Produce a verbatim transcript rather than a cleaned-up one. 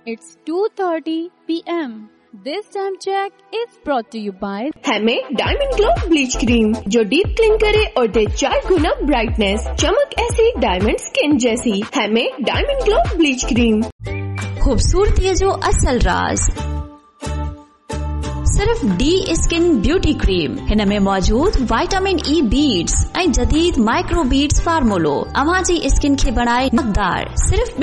It's two thirty p m This time check is brought to you by हैमे diamond glow bleach cream जो deep clean करे और दे चार गुना brightness, चमक ऐसी diamond skin जैसी। हैमे diamond glow bleach cream. खूबसूरती जो असल राज सिर्फ डी स्किन ब्यूटी क्रीम हिन में मौजूद विटामिन ई बीड्स ऐं जदीद माइक्रो बीड्स फार्मूलो अवां जी स्किन खे बणाए मकदार सिर्फ